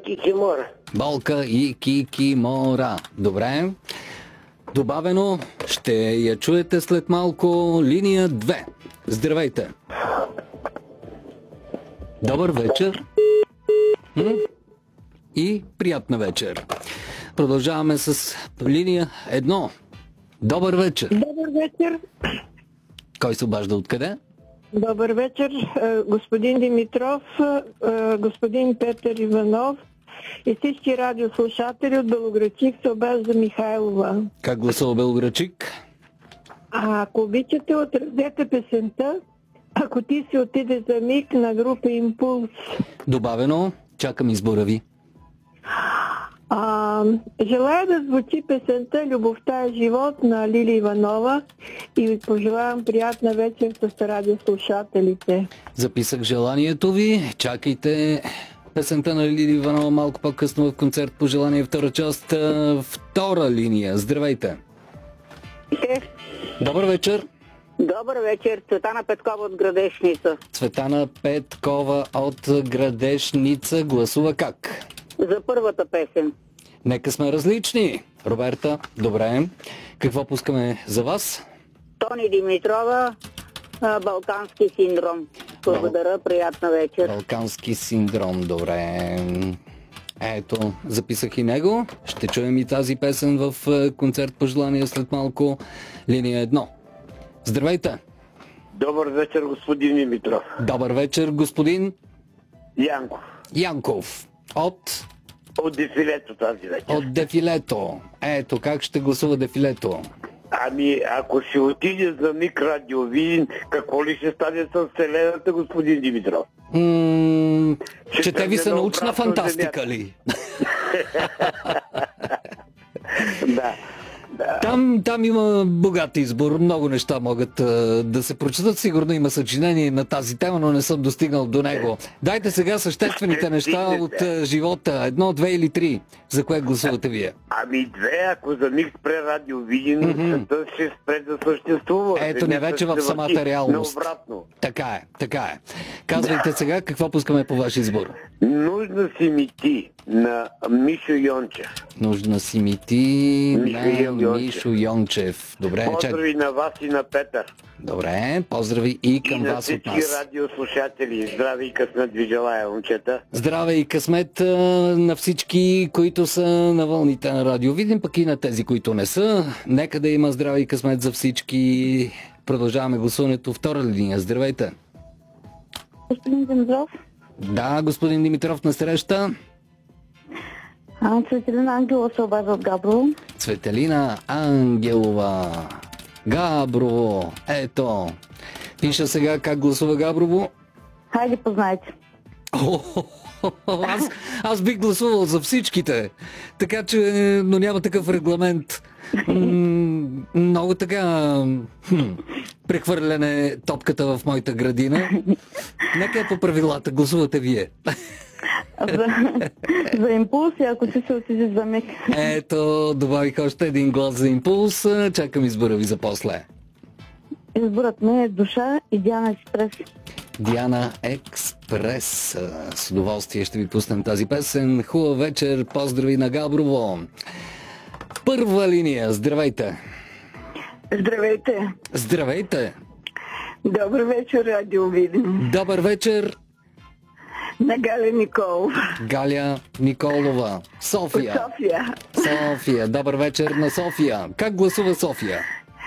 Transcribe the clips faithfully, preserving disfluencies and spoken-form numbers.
Кикимора. Болка и Кикимора. Добре. Добавено. Ще я чуете след малко. Линия две. Здравейте. Добър вечер. М? И приятна вечер. Продължаваме с линия едно. Добър вечер. Добър вечер. Кой се обажда откъде? Добър вечер, господин Димитров, господин Петър Иванов и всички радиослушатели от Белоградчик се обажда Михайлова. Как гласува Белоградчик? А ако обичате, отразете песента "Ако ти се отиде за миг" на група Импулс. Добавено. Чакам избора ви. А, желая да звучи песента "Любовта е живот" на Лили Иванова и ви пожелавам приятна вечер с радиослушателите. Записах желанието ви. Чакайте песента на Лили Иванова малко по-късно в концерт по желание, втора част. Втора линия. Здравейте. Добър вечер. Добър вечер, Цветана Петкова от Градешница. Цветана Петкова от Градешница гласува как? За първата песен. Нека сме различни. Роберта, добре. Какво пускаме за вас? Тони Димитрова, "Балкански синдром". Благодаря, приятна вечер. Балкански синдром, добре. Ето, записах и него. Ще чуем и тази песен в концерт по желание след малко. Линия едно. Здравейте! Добър вечер, господин Димитров. Добър вечер, господин Янков. Янков. От? От дефилето тази вечер. От дефилето. Ето, как ще гласува дефилето? Ами, ако ще отиде за миг Радио Видин, какво ли ще стане с Вселената, господин Димитров? М- Ще че те ви са тръгне научна наобратно фантастика земята. ли? Да. Там, там има богат избор, много неща могат а, да се прочитат. Сигурно има съчинение на тази тема, но не съм достигнал до него. Дайте сега съществените неща от а, живота. Едно, две или три. За кое гласувате вие? Ами две, ако за миг спре Радио Видин, Мгм. света ще спре да съществува. Ето ни Земята вече ще в самата върти реалност. наобратно. Така е, така е. Казвайте сега какво пускаме по ваш избор. Нужна си ми ти на Мишо Йончев. Нужна си ми ти Михаил на Йончев. Мишо Йончев. Добре, чак... Поздрави на вас и на Петър. Добре, поздрави и И към на вас от всички нас. радиослушатели. Здраве и късмет ви желая, момчета. Здраве и късмет а, на всички, които са на вълните на Радио Видин, пък и на тези, които не са. Нека да има здраве и късмет за всички. Продължаваме гласуването. Втора линия. Здравейте. Господин Димитров, Да, господин Димитров на среща. а, Цветелина Ангела се обажда от Габрово. Цветелина Ангелова. Габрово. Ето. Пиша сега как гласува Габрово. Хайде, познайте. О, аз, аз бих гласувал за всичките. Така че, но няма такъв регламент. М, много така хм, прехвърляне топката в моята градина. Нека е по правилата. Гласувате вие. За, за импулс и ако си се отиде за миг. Ето, добавих още един глас за импулс. Чакам избора ви за после. Изборът ми е Душа и Диана Експрес. Диана Експрес. С удоволствие ще ви пуснем тази песен. Хубав вечер. Поздрави на Габрово. Първа линия. Здравейте. Здравейте. Здравейте. Добър вечер, Радио Видин. Добър вечер. На Галя Никол. Галя Николова. София. София. София. Добър вечер на София. Как гласува София?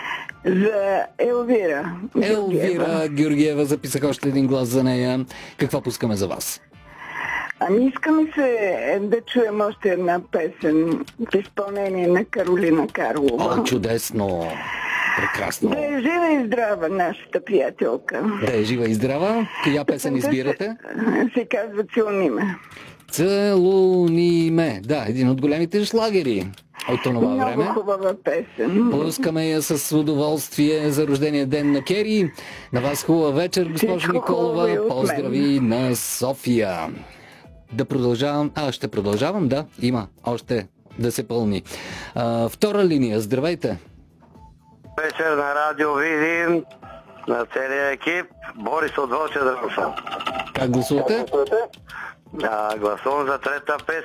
За Елвира. Елвира Георгиева. Записах още един глас за нея. Какво пускаме за вас? Ами искаме се да чуем още една песен в изпълнение на Каролина Карлова. О, чудесно. Прекрасно. Да е жива и здрава нашата приятелка. Да е жива и здрава. Коя песен избирате? Се, се казва "Целуни ме". Целуни ме. Да, един от големите шлагери от това Много време. хубава песен. Пускаме я с удоволствие за рождения ден на Кери. На вас хубава вечер, госпожо Всичко хубаво и Николова. от Поздрави на София. Да продължавам. А, ще продължавам, да. Има още да се пълни. А, втора линия. Здравейте. Вечер на Радио Видин, на целия екип. Борис от Вълча Дръмса. Как гласувате? А, гласувам за трета песен.